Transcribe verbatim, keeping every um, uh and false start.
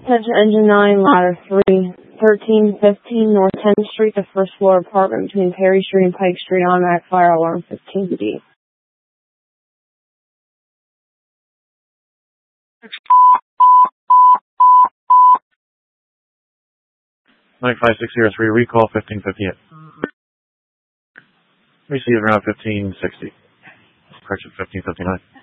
Attention Engine nine, Ladder three, thirteen fifteen North tenth Street, the first floor apartment between Perry Street and Pike Street, automatic fire alarm fifteen D. nine five six zero three, recall fifteen fifty-eight. Received around fifteen sixty. Correction, fifteen fifty-nine.